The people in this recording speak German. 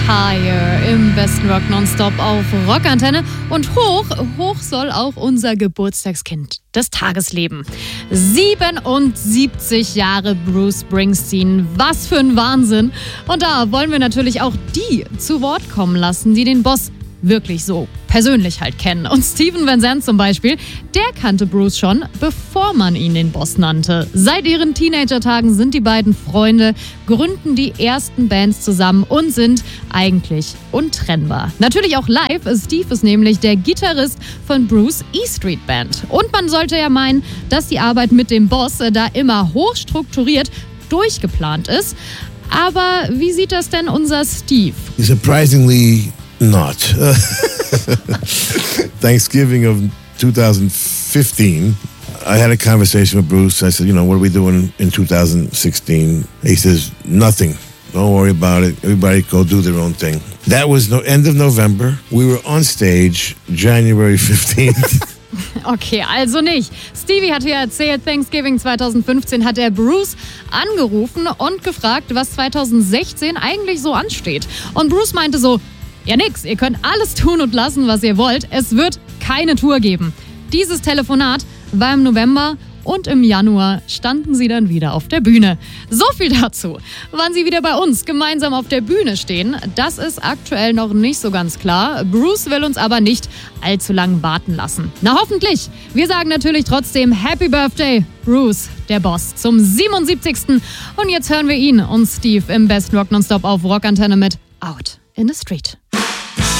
Higher im besten Rock Nonstop auf Rockantenne. Und hoch soll auch unser Geburtstagskind des Tages leben. 77 Jahre Bruce Springsteen. Was für ein Wahnsinn. Und da wollen wir natürlich auch die zu Wort kommen lassen, die den Boss wirklich so persönlich halt kennen. Und Steven Van Zandt zum Beispiel, der kannte Bruce schon, bevor man ihn den Boss nannte. Seit ihren Teenager-Tagen sind die beiden Freunde, gründen die ersten Bands zusammen und sind eigentlich untrennbar. Natürlich auch live. Steve ist nämlich der Gitarrist von Bruce E Street Band. Und man sollte ja meinen, dass die Arbeit mit dem Boss da immer hochstrukturiert durchgeplant ist. Aber wie sieht das denn unser Steve? Surprisingly not. Thanksgiving of 2015, I had a conversation with Bruce. I said, what are we doing in 2016? He says, nothing. Don't worry about it. Everybody go do their own thing. That was end of November. We were on stage January 15th. Okay, also nicht. Stevie hatte ja erzählt, Thanksgiving 2015 hat er Bruce angerufen und gefragt, was 2016 eigentlich so ansteht. Und Bruce meinte so, ja nix, ihr könnt alles tun und lassen, was ihr wollt. Es wird keine Tour geben. Dieses Telefonat war im November und im Januar standen sie dann wieder auf der Bühne. So viel dazu. Wann sie wieder bei uns gemeinsam auf der Bühne stehen, das ist aktuell noch nicht so ganz klar. Bruce will uns aber nicht allzu lang warten lassen. Na hoffentlich. Wir sagen natürlich trotzdem Happy Birthday, Bruce, der Boss, zum 77. Und jetzt hören wir ihn und Steve im besten Rock Nonstop auf Rockantenne mit Out in the Street.